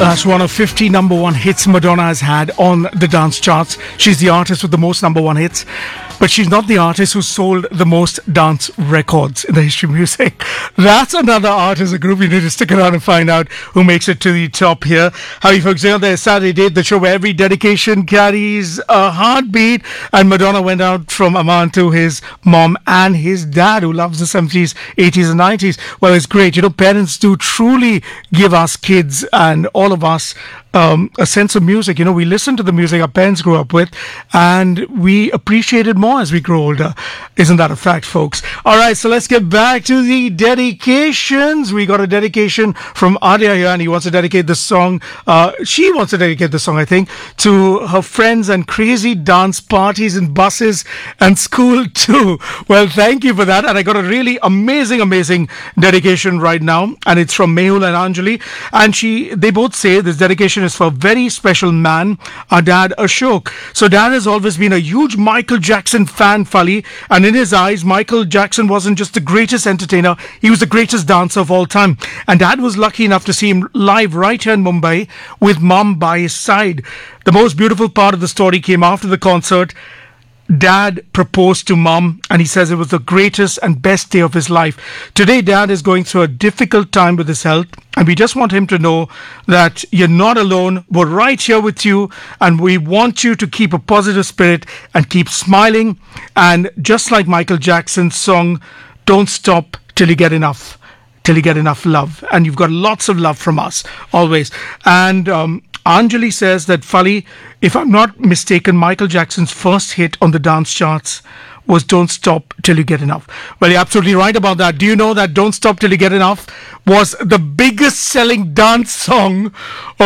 That's one of 50 number one hits Madonna has had on the dance charts. She's the artist with the most number one hits, but she's not the artist who sold the most dance records in the history of music. That's another artist, a group you need to stick around and find out who makes it to the top here. Howdy folks, here on their Saturday date, the show where every dedication carries a heartbeat, and Madonna went out from Aman to his mom and his dad who loves the 70s, 80s and 90s. Well, it's great. You know, parents do truly give us kids and all of us a sense of music. You know, we listen to the music our parents grew up with and we appreciate it more as we grow older. Isn't that a fact, folks? All right, so let's get back to the dedications. We got a dedication from Adia here, and he wants to dedicate the song. She wants to dedicate the song, I think, to her friends and crazy dance parties in buses and school too. Well, thank you for that. And I got a really amazing dedication right now, and it's from Mehul and Anjali. And they both say this dedication is for a very special man, our dad Ashok. So dad has always been a huge Michael Jackson fan, Fali, and in his eyes Michael Jackson wasn't just the greatest entertainer, he was the greatest dancer of all time. And dad was lucky enough to see him live right here in Mumbai with mom by his side. The most beautiful part of the story came after the concert. Dad proposed to mom and he says it was the greatest and best day of his life. Today dad is going through a difficult time with his health, and we just want him to know that you're not alone. We're right here with you, and we want you to keep a positive spirit and keep smiling. And just like Michael Jackson's song, don't stop till you get enough. Till you get enough love. And you've got lots of love from us always. And Anjali says that, Fali, if I'm not mistaken, Michael Jackson's first hit on the dance charts was Don't Stop Till You Get Enough. Well, you're absolutely right about that. Do you know that Don't Stop Till You Get Enough was the biggest selling dance song of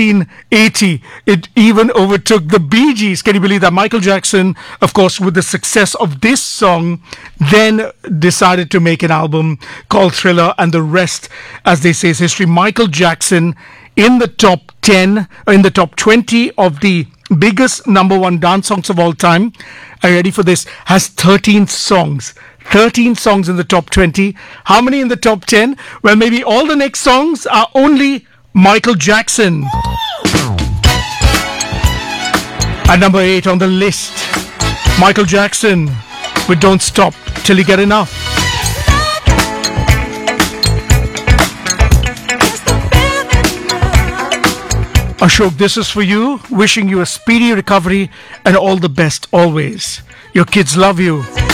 1980? It even overtook the Bee Gees. Can you believe that? Michael Jackson, of course, with the success of this song, then decided to make an album called Thriller, and the rest, as they say, is history. Michael Jackson in the top 10, in the top 20 of the biggest number one dance songs of all time. Are you ready for this? Has 13 songs. 13 songs in the top 20. How many in the top 10? Well, maybe all the next songs are only Michael Jackson. At number 8 on the list, Michael Jackson with Don't Stop Till You Get Enough. Ashok, this is for you. Wishing you a speedy recovery and all the best always. Your kids love you.